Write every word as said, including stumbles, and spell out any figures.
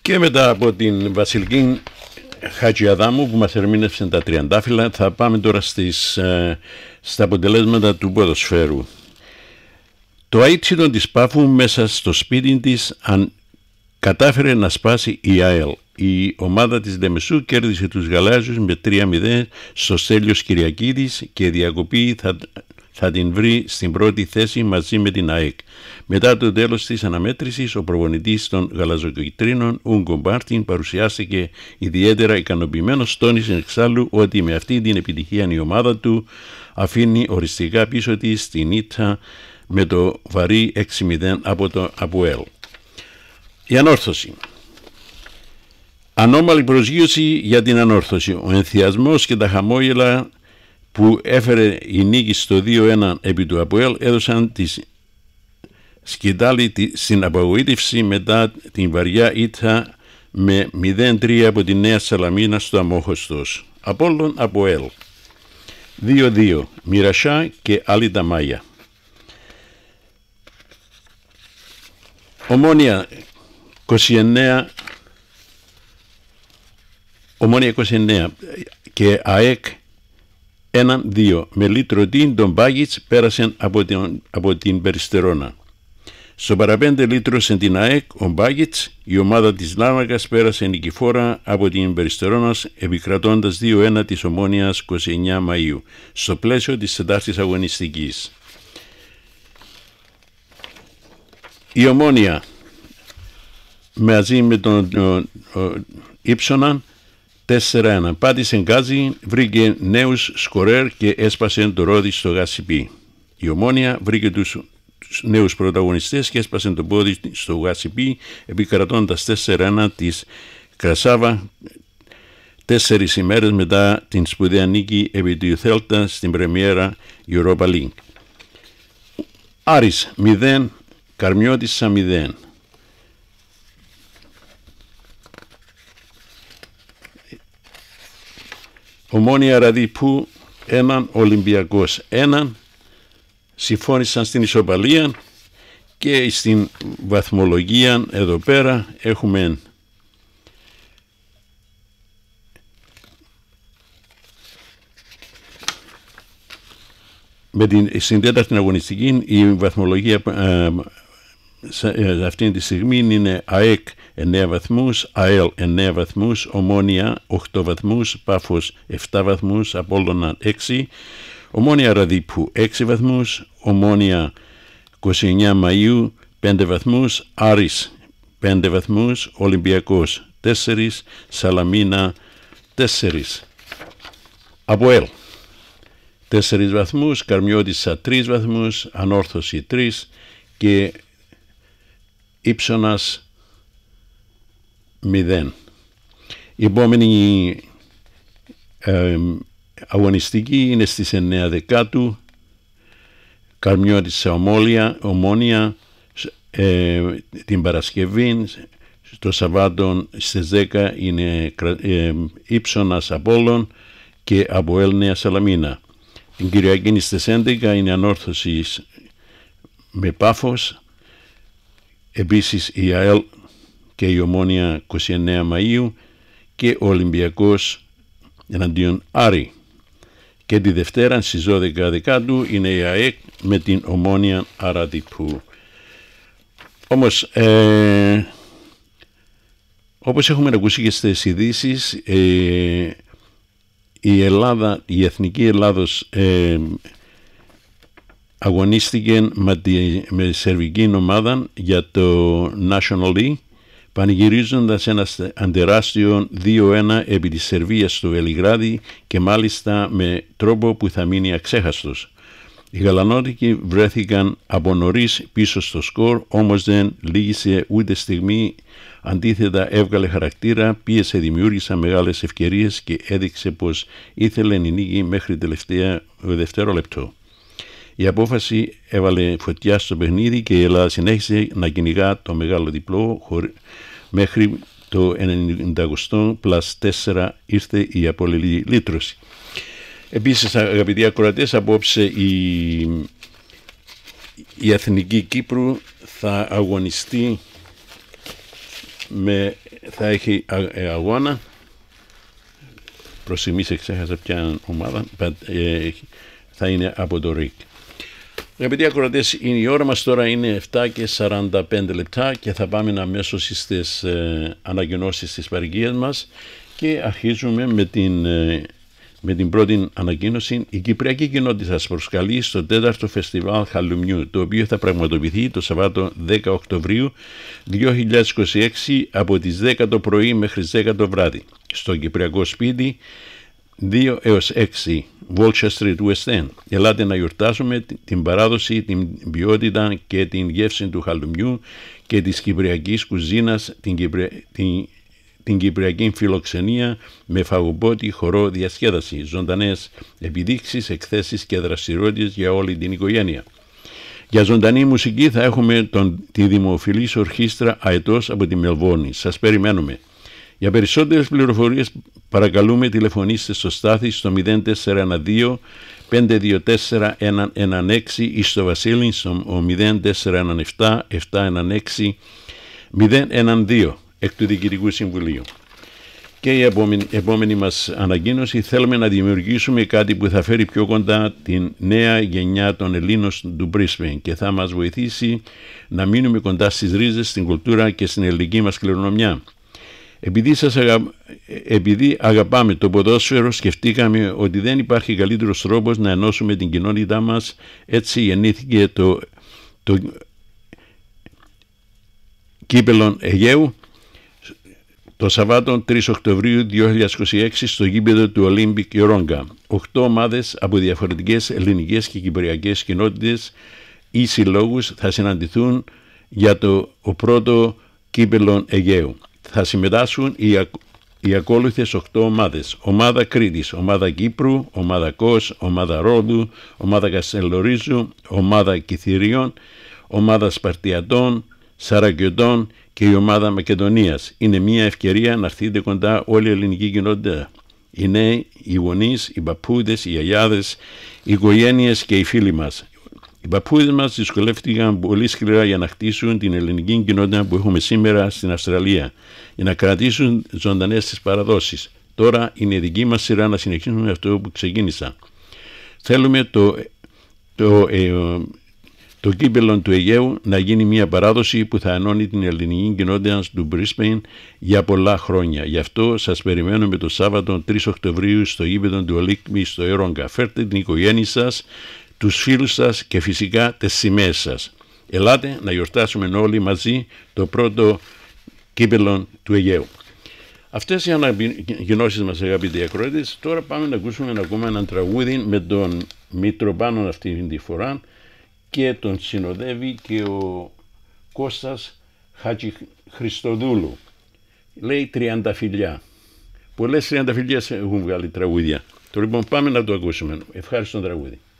Και μετά από την Βασιλική Χατζιαδάμου που μας ερμήνευσε τα τριαντάφυλλα, θα πάμε τώρα στις, ε, στα αποτελέσματα του ποδοσφαίρου. Το αίτητο της Πάφου μέσα στο σπίτι της αν κατάφερε να σπάσει η ΑΕΛ. Η ομάδα της Λεμεσού κέρδισε τους Γαλάζιους με τρία μηδέν στο Στέλιος Κυριακίδης και η διακοπή θα, θα την βρει στην πρώτη θέση μαζί με την ΑΕΚ. Μετά το τέλος της αναμέτρησης, ο προπονητής των Γαλαζοκυτρίνων, Ούγκο Μάρτιν, παρουσιάστηκε ιδιαίτερα ικανοποιημένος, τόνισε εξάλλου ότι με αυτή την επιτυχία η ομάδα του αφήνει οριστικά πίσω της την ήττα με το βαρύ έξι μηδέν από το ΑΠΟΕΛ. Η Ανόρθωση. Ανώμαλη προσγείωση για την Ανόρθωση. Ο ενθουσιασμός και τα χαμόγελα που έφερε η νίκη στο δύο ένα επί του ΑΠΟΕΛ έδωσαν τη σκητάλη στην απογοήτευση μετά την βαριά ήττα με μηδέν τρία από τη Νέα Σαλαμίνα στο Αμόχωστος. Απόλλων ΑΠΟΕΛ δύο δύο. Μοιρασιά και Άλυτα Μάγια. Ομόνια είκοσι εννέα Ομόνια είκοσι εννέα και ΑΕΚ ένα δύο. Με λίτρωτήν τον Μπάγιτς πέρασαν από την, από την Περιστερώνα. Στο παραπέντε λίτρωσε την ΑΕΚ ο Μπάγιτς, η ομάδα της Λάρνακας πέρασε νικηφόρα από την Περιστερώνα επικρατώντας δύο ένα της Ομόνιας είκοσι εννέα Μαΐου στο πλαίσιο της τετάρτης αγωνιστικής. Η Ομόνια μαζί με τον ο, ο, Ήψονα τέσσερα ένα. Πάτησε γκάζι, βρήκε νέους σκορέρ και έσπασε το ρόδι στο γάσιπι. Η Ομόνια βρήκε τους νέους πρωταγωνιστές και έσπασε το πόδι στο γάσιπι επικρατώντας τέσσερα ένα της Κρασάβα τέσσερις ημέρες μετά την σπουδαία νίκη επί του Θέλτα στην πρεμιέρα Europa League. Άρης μηδέν, Καρμιώτισσα μηδέν. Ομόνια Ραδίπου έναν, Ολυμπιακός έναν, συμφώνησαν στην ισοπαλία και στην βαθμολογία εδώ πέρα έχουμε με την στην τέταρτη αγωνιστική η βαθμολογία ε, σε αυτή τη στιγμή είναι ΑΕΚ εννέα βαθμούς, ΑΕΛ εννέα βαθμούς, Ομόνια οκτώ βαθμούς, Πάφος επτά βαθμούς, Απόλλωνα έξι, Ομόνια Ραδίπου έξι βαθμούς, Ομόνια είκοσι εννέα Μαΐου πέντε βαθμούς, Άρης πέντε βαθμούς, Ολυμπιακός τέσσερα, Σαλαμίνα τέσσερα. ΑΠΟΕΛ τέσσερα βαθμούς, Καρμιώτισσα τρία βαθμούς, Ανόρθωση τρία και Ήψονας μηδέν. Η επόμενη ε, αγωνιστική είναι στις εννέα Δεκάτου, Καρμιώτισσα Ομόλια, Ομόνια ε, την Παρασκευή, το Σαββάτο στις δέκα είναι ε, Ήψονας Απόλλων και ΑΠΟΕΛ Νέα Σαλαμίνα. Την Κυριακή στις έντεκα είναι Ανόρθωση με Πάφος. Επίσης η ΑΕΛ και η Ομόνια είκοσι εννέα Μαΐου και ο Ολυμπιακός εναντίον Άρη. Και τη Δευτέρα στις δώδεκα Δεκάτου είναι η ΑΕΚ με την Ομόνια Αραδίπου. Όμως ε, όπως έχουμε ακούσει και στις ειδήσεις, ε, η Ελλάδα, η Εθνική Ελλάδος ε, αγωνίστηκε με τη με σερβική ομάδα για το National League, πανηγυρίζοντας ένα αντεράστιο δύο ένα επί της Σερβίας στο Βελιγράδι και μάλιστα με τρόπο που θα μείνει αξέχαστος. Οι Γαλανότικοι βρέθηκαν από νωρίς πίσω στο σκορ, όμως δεν λύγησε ούτε στιγμή, αντίθετα έβγαλε χαρακτήρα, πίεσε, δημιούργησε μεγάλες ευκαιρίες και έδειξε πως ήθελε η νίκη μέχρι τελευταία δευτερόλεπτο. Η απόφαση έβαλε φωτιά στο παιχνίδι και η Ελλάδα συνέχισε να κυνηγά το μεγάλο διπλό χωρί... μέχρι το ενενήντα πλας τέσσερα ήρθε η απόλυτη λύτρωση. Επίσης, αγαπητοί ακροατές, απόψε η, η Εθνική Κύπρου θα αγωνιστεί με, θα έχει αγώνα. Προς τιμής εξέχασα ποια ομάδα, θα είναι από το ΡΙΚ. Αγαπητοί ακροατές, η ώρα μας τώρα είναι επτά και σαράντα πέντε λεπτά και θα πάμε αμέσως στις ε, ανακοινώσεις της παροικίας μας και αρχίζουμε με την, ε, με την πρώτη ανακοίνωση. Η Κυπριακή Κοινότητα σας προσκαλεί στο τέταρτο Φεστιβάλ Χαλουμιού, το οποίο θα πραγματοποιηθεί το Σαββάτο δέκα Οκτωβρίου δύο χιλιάδες είκοσι έξι από τις δέκα το πρωί μέχρι τις δέκα το βράδυ στο Κυπριακό Σπίτι δύο έως έξι Vulture Street West End. Ελάτε να γιορτάσουμε την παράδοση, την ποιότητα και την γεύση του χαλουμιού και της κυπριακής κουζίνας, την, Κυπρια... την... την κυπριακή φιλοξενία με φαγοπότη, χορό, διασκέδαση, ζωντανές επιδείξεις, εκθέσεις και δραστηριότητες για όλη την οικογένεια. Για ζωντανή μουσική θα έχουμε τον, τη δημοφιλής ορχήστρα Αετός από τη Μελβόρνη. Σας περιμένουμε. Για περισσότερες πληροφορίες παρακαλούμε τηλεφωνήστε στο Στάθη στο μηδέν τέσσερα ένα δύο πέντε δύο τέσσερα ένα ένα έξι ή στο Βασίλη στο μηδέν τέσσερα ένα επτά επτά ένα έξι μηδέν ένα δύο εκ του Διοικητικού Συμβουλίου. Και η επόμενη, επόμενη μας ανακοίνωση, θέλουμε να δημιουργήσουμε κάτι που θα φέρει πιο κοντά την νέα γενιά των Ελλήνων του Brisbane και θα μας βοηθήσει να μείνουμε κοντά στις ρίζες, στην κουλτούρα και στην ελληνική μας κληρονομιά. Επειδή, σας αγα... Επειδή αγαπάμε το ποδόσφαιρο, σκεφτήκαμε ότι δεν υπάρχει καλύτερος τρόπος να ενώσουμε την κοινότητά μας. Έτσι γεννήθηκε το, το Κύπελλον Αιγαίου το Σαββάτο τρεις Οκτωβρίου δύο χιλιάδες είκοσι έξι στο γήπεδο του Olympic Ρόγκα. Οχτώ ομάδες από διαφορετικές ελληνικές και κυπριακές κοινότητες ή συλλόγους θα συναντηθούν για το ο πρώτο Κύπελλον Αιγαίου. Θα συμμετάσχουν οι, ακ... οι ακόλουθες οκτώ ομάδες. Ομάδα Κρήτης, ομάδα Κύπρου, ομάδα Κος, ομάδα Ρόδου, ομάδα Καστελορίζου, ομάδα Κιθυρίων, ομάδα Σπαρτιατών, Σαρακιωτών και η ομάδα Μακεδονίας. Είναι μια ευκαιρία να έρθετε κοντά όλη η ελληνική κοινότητα. Οι νέοι, οι γονείς, οι παππούδες, οι γιαγιάδες, οι οικογένειες και οι φίλοι μας. Οι παππούδες μας δυσκολεύτηκαν πολύ σκληρά για να χτίσουν την ελληνική κοινότητα που έχουμε σήμερα στην Αυστραλία, για να κρατήσουν ζωντανές τις παραδόσεις. Τώρα είναι η δική μας σειρά να συνεχίσουμε αυτό που ξεκίνησα. Θέλουμε το, το, ε, το κύπελλον του Αιγαίου να γίνει μια παράδοση που θα ενώνει την ελληνική κοινότητα του Brisbane για πολλά χρόνια. Γι' αυτό σας περιμένουμε το Σάββατο τρεις Οκτωβρίου στο γήπεδο του Ολύκμη στο Ερόγκα. Φέρτε την οικογένεια σας, τους φίλους σας και φυσικά τις σημαίες σας. Ελάτε να γιορτάσουμε όλοι μαζί το πρώτο κύπελλον του Αιγαίου. Αυτές οι ανακοινώσεις μας, αγαπητοί ακροατές. Τώρα πάμε να ακούσουμε ακόμα ένα τραγούδι με τον Μητροπάνο αυτή τη φορά και τον συνοδεύει και ο Κώστας Χατζηχριστοδούλου. Λέει τριανταφυλλιά. Πολλές τριανταφυλλιές έχουν βγάλει τραγούδια. Τώρα λοιπόν πάμε να το ακούσουμε. Ευχάριστο τραγούδι.